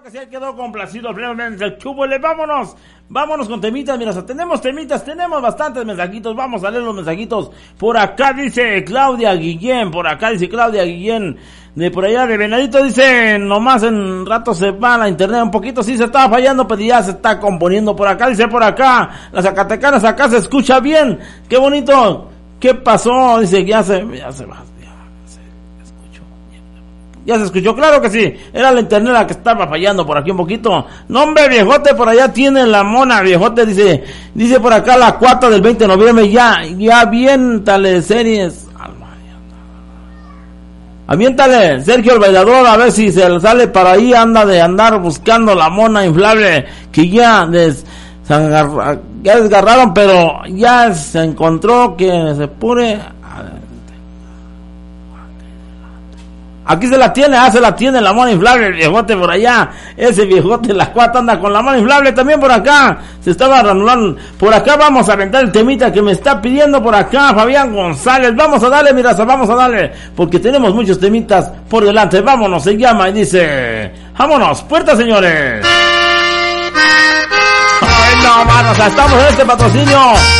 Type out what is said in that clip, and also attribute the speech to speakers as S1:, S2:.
S1: Claro que sí, quedó complacido plenamente el Chúbole. Vámonos con temitas. Mira, tenemos temitas, tenemos bastantes mensajitos. Vamos a leer los mensajitos. Por acá dice Claudia Guillén, de por allá de Venadito, dice, nomás en rato se va la internet un poquito, sí se estaba fallando, pero ya se está componiendo. Por acá, dice por acá, las zacatecanas, acá se escucha bien, qué bonito. ¿Ququé pasó? Dice, ya se escuchó, claro que sí, era la internet la que estaba fallando por aquí un poquito. No, hombre, viejote, por allá tiene la mona, viejote, dice por acá la 4 del 20 de noviembre, ya aviéntale series, aviéntale, Sergio el bailador, a ver si se le sale para ahí, anda de andar buscando la mona inflable, que ya desgarraron, pero ya se encontró, que se pure. Aquí se la tiene la mona inflable, el viejote por allá, ese viejote, la 4 anda con la mona inflable, también por acá, se estaba ranulando, por acá vamos a aventar el temita que me está pidiendo por acá Fabián González, vamos a darle, mira, vamos a darle, porque tenemos muchos temitas por delante, vámonos, se llama y dice, vámonos, puerta señores. Ay, no, mano, o sea, estamos en este patrocinio